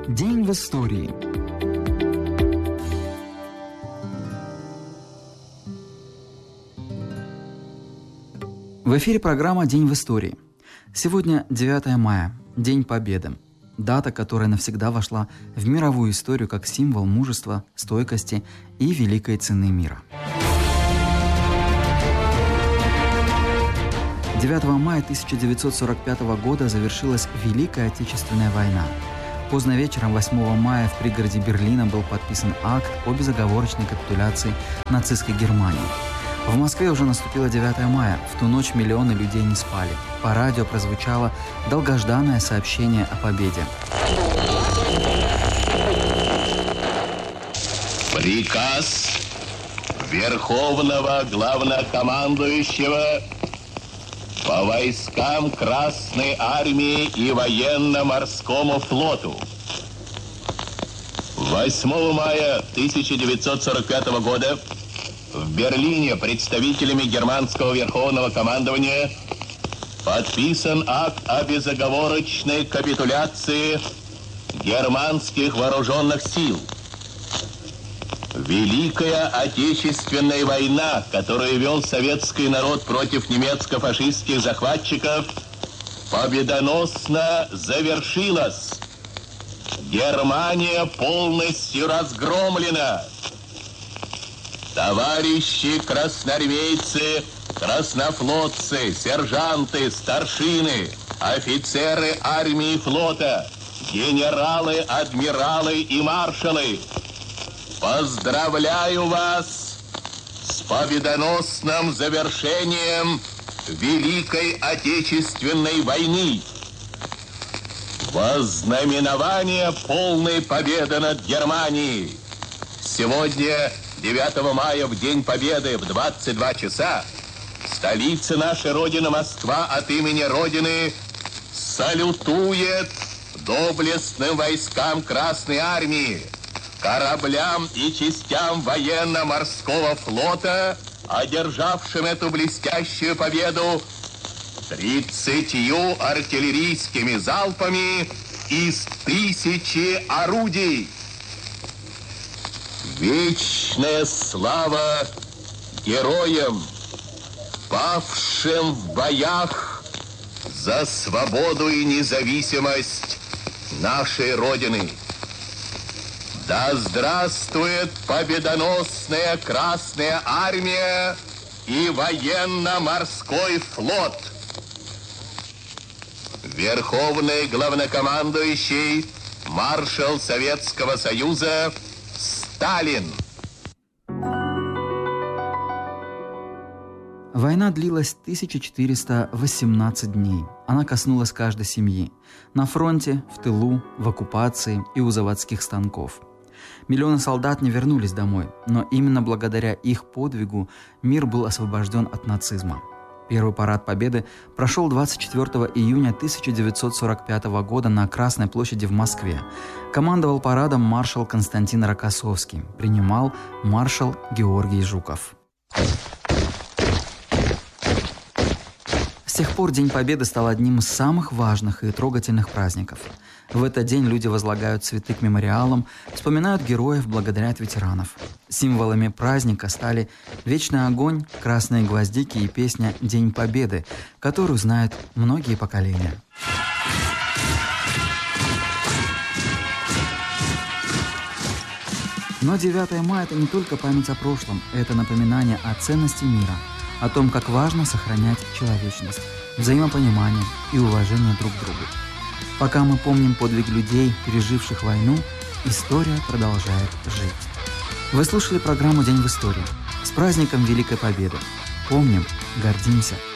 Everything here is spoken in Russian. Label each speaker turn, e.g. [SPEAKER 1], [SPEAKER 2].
[SPEAKER 1] День в истории. В эфире программа «День в истории». Сегодня 9 мая, День Победы. Дата, которая навсегда вошла в мировую историю как символ мужества, стойкости и великой цены мира. 9 мая 1945 года завершилась Великая Отечественная война. Поздно вечером 8 мая в пригороде Берлина был подписан акт о безоговорочной капитуляции нацистской Германии. В Москве уже наступило 9 мая. В ту ночь миллионы людей не спали. По радио прозвучало долгожданное сообщение о победе.
[SPEAKER 2] Приказ Верховного Главнокомандующего по войскам Красной Армии и Военно-Морскому флоту. 8 мая 1945 года в Берлине представителями германского Верховного командования подписан акт о безоговорочной капитуляции германских вооруженных сил. Великая Отечественная война, которую вел советский народ против немецко-фашистских захватчиков, победоносно завершилась. Германия полностью разгромлена. Товарищи красноармейцы, краснофлотцы, сержанты, старшины, офицеры армии и флота, генералы, адмиралы и маршалы, поздравляю вас с победоносным завершением Великой Отечественной войны. Во знаменование полной победы над Германией сегодня, 9 мая, в День Победы, в 22 часа, столица нашей Родины, Москва, от имени Родины салютует доблестным войскам Красной Армии, кораблям и частям военно-морского флота, одержавшим эту блестящую победу 30 артиллерийскими залпами из 1000 орудий. Вечная слава героям, павшим в боях за свободу и независимость нашей Родины. Да здравствует победоносная Красная Армия и военно-морской флот! Верховный главнокомандующий, маршал Советского Союза Сталин.
[SPEAKER 1] Война длилась 1418 дней. Она коснулась каждой семьи. На фронте, в тылу, в оккупации и у заводских станков. Миллионы солдат не вернулись домой, но именно благодаря их подвигу мир был освобожден от нацизма. Первый парад Победы прошел 24 июня 1945 года на Красной площади в Москве. Командовал парадом маршал Константин Рокоссовский, принимал маршал Георгий Жуков. С тех пор День Победы стал одним из самых важных и трогательных праздников. В этот день люди возлагают цветы к мемориалам, вспоминают героев, благодарят ветеранов. Символами праздника стали вечный огонь, красные гвоздики и песня «День Победы», которую знают многие поколения. Но 9 мая – это не только память о прошлом, это напоминание о ценности мира, о том, как важно сохранять человечность, взаимопонимание и уважение друг к другу. Пока мы помним подвиг людей, переживших войну, история продолжает жить. Вы слушали программу «День в истории». С праздником Великой Победы! Помним, гордимся!